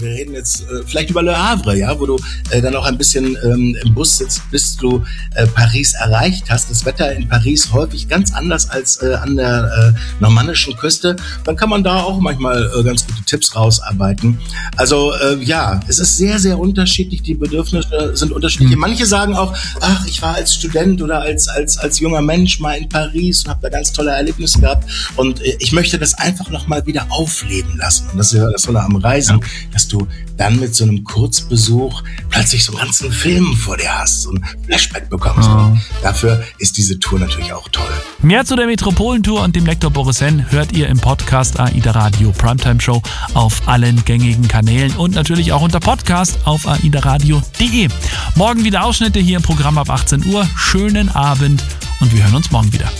Wir reden jetzt vielleicht über Le Havre, ja, wo du dann auch ein bisschen im Bus sitzt, bis du Paris erreicht hast. Das Wetter in Paris häufig ganz anders als an der normannischen Küste. Dann kann man da auch manchmal ganz gute Tipps rausarbeiten. Also es ist sehr, sehr unterschiedlich. Die Bedürfnisse sind unterschiedlich. Manche sagen auch, ach, ich war als Student oder als junger Mensch mal in Paris und habe da ganz tolle Erlebnisse gehabt. Und ich möchte das einfach nochmal wieder aufleben lassen. Und das ist ja das Tolle am Reisen, dass du dann mit so einem Kurzbesuch plötzlich so einen ganzen Film vor dir hast, so ein Flashback bekommst. Und dafür ist diese Tour natürlich auch toll. Mehr zu der Metropolentour und dem Lektor Boris Henn hört ihr im Podcast AIDA Radio Primetime Show auf allen gängigen Kanälen und natürlich auch unter Podcast auf aidaradio.de. Morgen wieder Ausschnitte hier im Programm ab 18 Uhr. Schönen Abend und wir hören uns morgen wieder.